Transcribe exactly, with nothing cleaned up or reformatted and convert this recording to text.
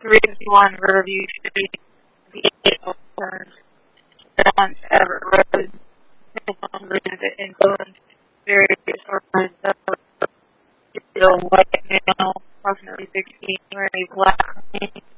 three fifty-one Riverview Street, the eight Orange, on Everett Road, that influenced various organizations of a white male, approximately sixteen, wearing a black